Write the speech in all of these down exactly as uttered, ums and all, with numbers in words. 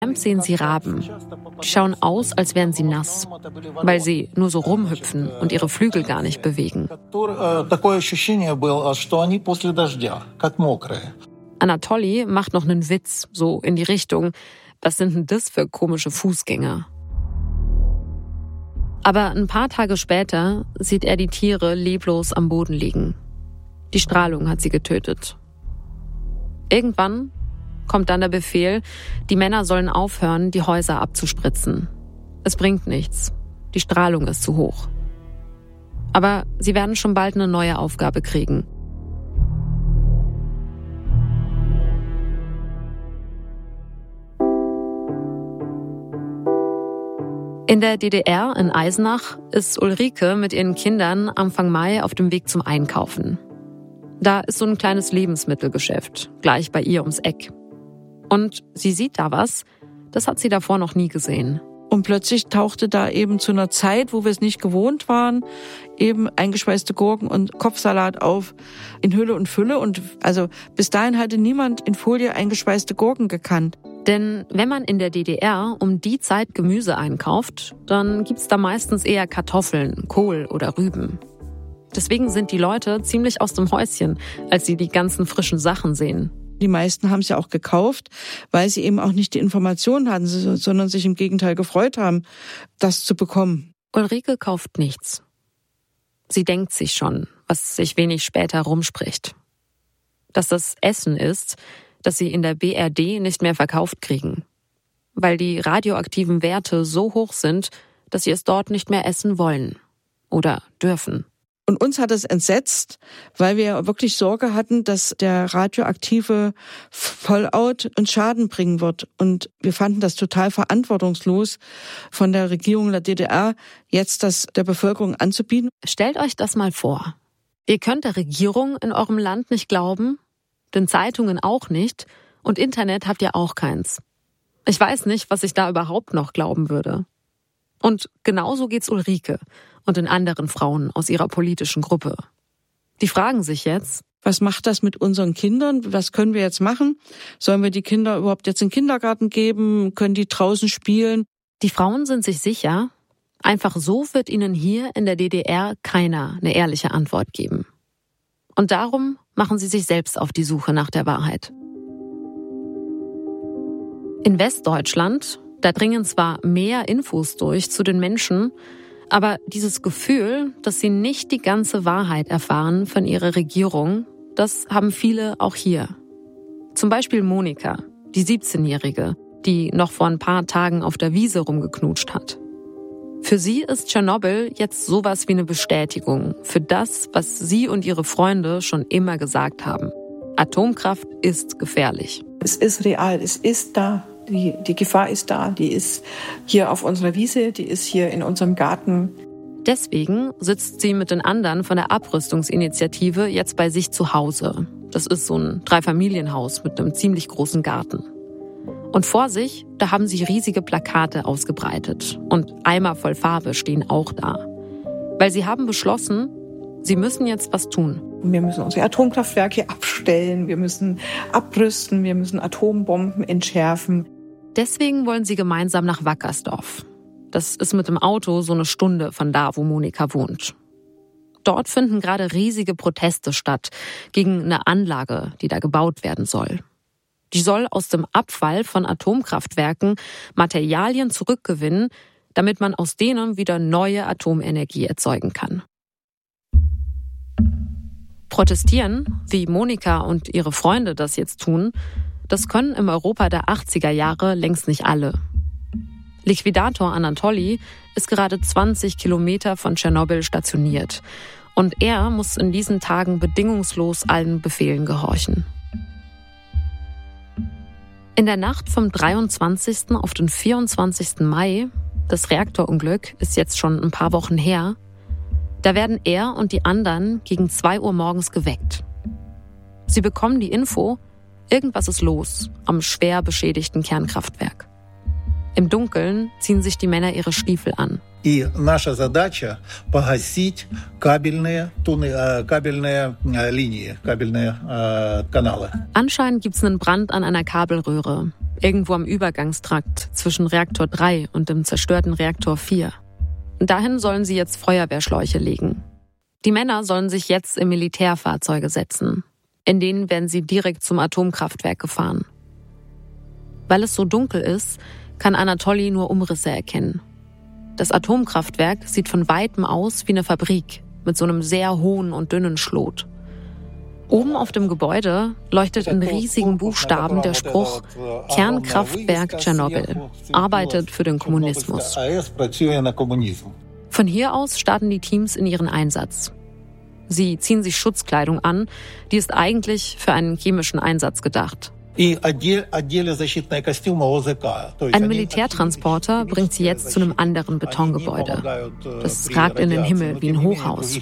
Camp sehen sie Raben. Die schauen aus, als wären sie nass, weil sie nur so rumhüpfen und ihre Flügel gar nicht bewegen. Anatoli macht noch einen Witz, so in die Richtung, was sind denn das für komische Fußgänger? Aber ein paar Tage später sieht er die Tiere leblos am Boden liegen. Die Strahlung hat sie getötet. Irgendwann kommt dann der Befehl, die Männer sollen aufhören, die Häuser abzuspritzen. Es bringt nichts. Die Strahlung ist zu hoch. Aber sie werden schon bald eine neue Aufgabe kriegen. In der D D R in Eisenach ist Ulrike mit ihren Kindern Anfang Mai auf dem Weg zum Einkaufen. Da ist so ein kleines Lebensmittelgeschäft, gleich bei ihr ums Eck. Und sie sieht da was, das hat sie davor noch nie gesehen. Und plötzlich tauchte da eben zu einer Zeit, wo wir es nicht gewohnt waren, eben eingeschweißte Gurken und Kopfsalat auf in Hülle und Fülle. Und also bis dahin hatte niemand in Folie eingeschweißte Gurken gekannt. Denn wenn man in der D D R um die Zeit Gemüse einkauft, dann gibt's da meistens eher Kartoffeln, Kohl oder Rüben. Deswegen sind die Leute ziemlich aus dem Häuschen, als sie die ganzen frischen Sachen sehen. Die meisten haben es ja auch gekauft, weil sie eben auch nicht die Informationen hatten, sondern sich im Gegenteil gefreut haben, das zu bekommen. Ulrike kauft nichts. Sie denkt sich schon, was sich wenig später rumspricht. Dass das Essen ist, das sie in der B R D nicht mehr verkauft kriegen. Weil die radioaktiven Werte so hoch sind, dass sie es dort nicht mehr essen wollen oder dürfen. Und uns hat es entsetzt, weil wir wirklich Sorge hatten, dass der radioaktive Fallout uns Schaden bringen wird. Und wir fanden das total verantwortungslos von der Regierung der D D R, jetzt das der Bevölkerung anzubieten. Stellt euch das mal vor. Ihr könnt der Regierung in eurem Land nicht glauben, den Zeitungen auch nicht und Internet habt ihr auch keins. Ich weiß nicht, was ich da überhaupt noch glauben würde. Und genauso geht's Ulrike und den anderen Frauen aus ihrer politischen Gruppe. Die fragen sich jetzt, was macht das mit unseren Kindern? Was können wir jetzt machen? Sollen wir die Kinder überhaupt jetzt in den Kindergarten geben? Können die draußen spielen? Die Frauen sind sich sicher, einfach so wird ihnen hier in der D D R keiner eine ehrliche Antwort geben. Und darum machen sie sich selbst auf die Suche nach der Wahrheit. In Westdeutschland, da dringen zwar mehr Infos durch zu den Menschen, aber dieses Gefühl, dass sie nicht die ganze Wahrheit erfahren von ihrer Regierung, das haben viele auch hier. Zum Beispiel Monika, die siebzehnjährige, die noch vor ein paar Tagen auf der Wiese rumgeknutscht hat. Für sie ist Tschernobyl jetzt sowas wie eine Bestätigung für das, was sie und ihre Freunde schon immer gesagt haben. Atomkraft ist gefährlich. Es ist real, es ist da. Die, die Gefahr ist da, die ist hier auf unserer Wiese, die ist hier in unserem Garten. Deswegen sitzt sie mit den anderen von der Abrüstungsinitiative jetzt bei sich zu Hause. Das ist so ein Dreifamilienhaus mit einem ziemlich großen Garten. Und vor sich, da haben sie riesige Plakate ausgebreitet. Und Eimer voll Farbe stehen auch da. Weil sie haben beschlossen, sie müssen jetzt was tun. Wir müssen unsere Atomkraftwerke abstellen, wir müssen abrüsten, wir müssen Atombomben entschärfen. Deswegen wollen sie gemeinsam nach Wackersdorf. Das ist mit dem Auto so eine Stunde von da, wo Monika wohnt. Dort finden gerade riesige Proteste statt gegen eine Anlage, die da gebaut werden soll. Die soll aus dem Abfall von Atomkraftwerken Materialien zurückgewinnen, damit man aus denen wieder neue Atomenergie erzeugen kann. Protestieren, wie Monika und ihre Freunde das jetzt tun, das können im Europa der achtziger Jahre längst nicht alle. Liquidator Anatoli ist gerade zwanzig Kilometer von Tschernobyl stationiert und er muss in diesen Tagen bedingungslos allen Befehlen gehorchen. In der Nacht vom dreiundzwanzigsten auf den vierundzwanzigsten Mai, das Reaktorunglück ist jetzt schon ein paar Wochen her, da werden er und die anderen gegen zwei Uhr morgens geweckt. Sie bekommen die Info, irgendwas ist los am schwer beschädigten Kernkraftwerk. Im Dunkeln ziehen sich die Männer ihre Stiefel an. И наша задача погасить кабельные, кабельные Linien, кабельные Kanäle. Anscheinend gibt's einen Brand an einer Kabelröhre. irgendwo am Übergangstrakt zwischen Reaktor drei und dem zerstörten Reaktor vier. Dahin sollen sie jetzt Feuerwehrschläuche legen. Die Männer sollen sich jetzt in Militärfahrzeuge setzen. In denen werden sie direkt zum Atomkraftwerk gefahren. Weil es so dunkel ist, kann Anatoli nur Umrisse erkennen. Das Atomkraftwerk sieht von Weitem aus wie eine Fabrik mit so einem sehr hohen und dünnen Schlot. Oben auf dem Gebäude leuchtet in riesigen Buchstaben der Spruch Kernkraftwerk Tschernobyl, arbeitet für den Kommunismus. Von hier aus starten die Teams in ihren Einsatz. Sie ziehen sich Schutzkleidung an, die ist eigentlich für einen chemischen Einsatz gedacht. Ein Militärtransporter bringt sie jetzt zu einem anderen Betongebäude. Das ragt in den Himmel wie ein Hochhaus.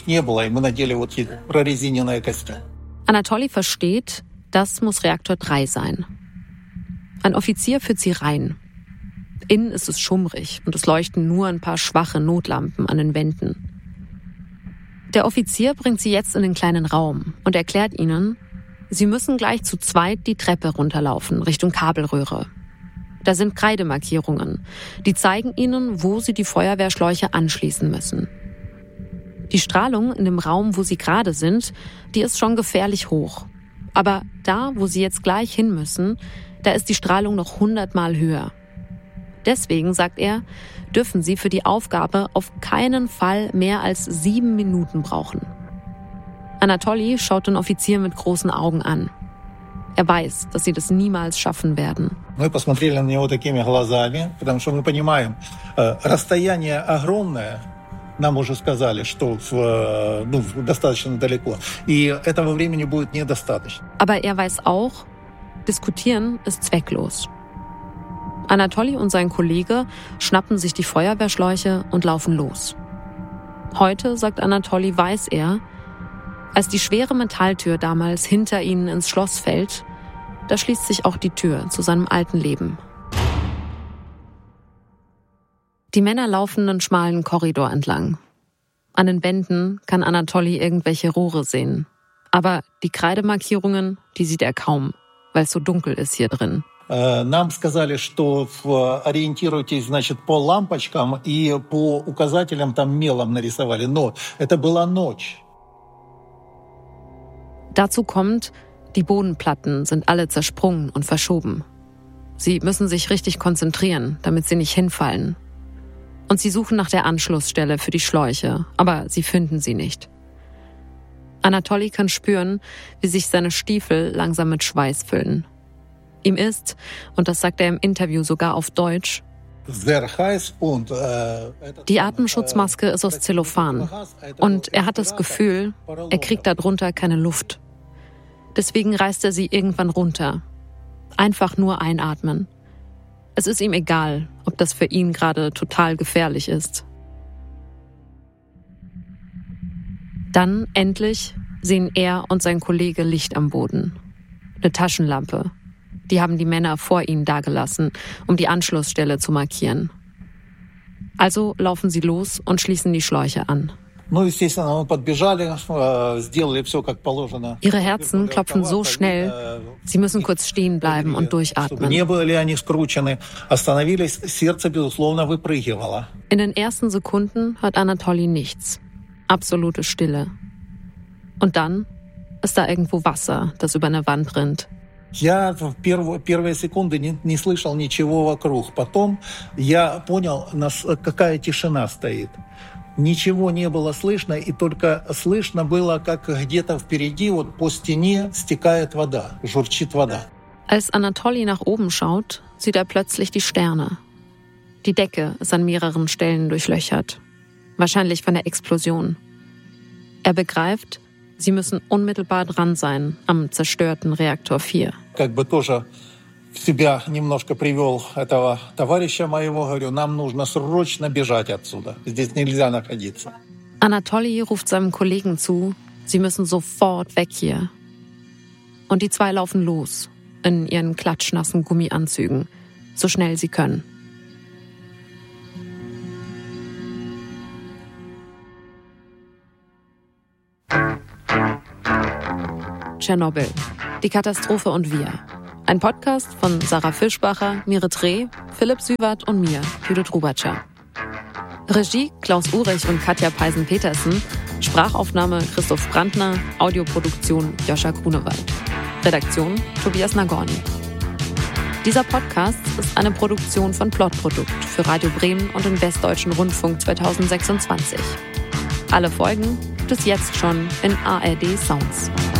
Anatoli versteht, das muss Reaktor drei sein. Ein Offizier führt sie rein. Innen ist es schummrig und es leuchten nur ein paar schwache Notlampen an den Wänden. Der Offizier bringt sie jetzt in den kleinen Raum und erklärt ihnen, sie müssen gleich zu zweit die Treppe runterlaufen, Richtung Kabelröhre. Da sind Kreidemarkierungen, die zeigen ihnen, wo sie die Feuerwehrschläuche anschließen müssen. Die Strahlung in dem Raum, wo sie gerade sind, die ist schon gefährlich hoch. Aber da, wo sie jetzt gleich hin müssen, da ist die Strahlung noch hundertmal höher. Deswegen, sagt er, dürfen sie für die Aufgabe auf keinen Fall mehr als sieben Minuten brauchen. Anatoli schaut den Offizier mit großen Augen an. Er weiß, dass sie das niemals schaffen werden. Мы посмотрели на него такими глазами, потому что мы понимаем, расстояние огромное. Нам уже сказали, что ну, достаточно далеко, и этого времени будет недостаточно. Aber er weiß auch, diskutieren ist zwecklos. Anatoli und sein Kollege schnappen sich die Feuerwehrschläuche und laufen los. Heute, sagt Anatoli, weiß er, als die schwere Metalltür damals hinter ihnen ins Schloss fällt, da schließt sich auch die Tür zu seinem alten Leben. Die Männer laufen einen schmalen Korridor entlang. An den Wänden kann Anatoli irgendwelche Rohre sehen. Aber die Kreidemarkierungen, die sieht er kaum, weil es so dunkel ist hier drin. Нам сказали, что ориентируйтесь, значит, по лампочкам и по указателям там мелом нарисовали. Но это была ночь. Dazu kommt, die Bodenplatten sind alle zersprungen und verschoben. Sie müssen sich richtig konzentrieren, damit sie nicht hinfallen. Und sie suchen nach der Anschlussstelle für die Schläuche, aber sie finden sie nicht. Anatoli kann spüren, wie sich seine Stiefel langsam mit Schweiß füllen. Ihm ist, und das sagt er im Interview sogar auf Deutsch, die Atemschutzmaske ist aus Zellophan und er hat das Gefühl, er kriegt darunter keine Luft. Deswegen reißt er sie irgendwann runter. Einfach nur einatmen. Es ist ihm egal, ob das für ihn gerade total gefährlich ist. Dann endlich sehen er und sein Kollege Licht am Boden. Eine Taschenlampe. Die haben die Männer vor ihnen dagelassen, um die Anschlussstelle zu markieren. Also laufen sie los und schließen die Schläuche an. Ihre Herzen klopfen so schnell, sie müssen kurz stehen bleiben und durchatmen. In den ersten Sekunden hört Anatoli nichts. Absolute Stille. Und dann ist da irgendwo Wasser, das über eine Wand rinnt. Я в первые, первые секунды не, не слышал ничего вокруг. Потом я понял, нас, какая тишина стоит. Ничего не было слышно, и только слышно было, как где-то впереди, вот по стене, стекает вода, журчит вода. Als Anatoli nach oben schaut, sieht er plötzlich die Sterne. Die Decke ist an mehreren Stellen durchlöchert. Wahrscheinlich von der Explosion. Er begreift, sie müssen unmittelbar dran sein am zerstörten Reaktor vier. Как бы тоже в себя немножко привел этого товарища моего, говорю, нам нужно срочно бежать отсюда. Здесь нельзя находиться. Anatoli ruft seinem Kollegen zu, sie müssen sofort weg hier. Und die zwei laufen los, in ihren klatschnassen Gummianzügen, so schnell sie können. Tschernobyl, die Katastrophe und wir. Ein Podcast von Sarah Fischbacher, Mire Dreh, Philipp Süwart und mir, Judith Rubatscher. Regie Klaus Urich und Katja Peisen-Petersen, Sprachaufnahme Christoph Brandner, Audioproduktion Joscha Grunewald. Redaktion Tobias Nagorny. Dieser Podcast ist eine Produktion von Plotprodukt für Radio Bremen und den Westdeutschen Rundfunk zwanzig sechsundzwanzig. Alle Folgen gibt es jetzt schon in A R D Sounds.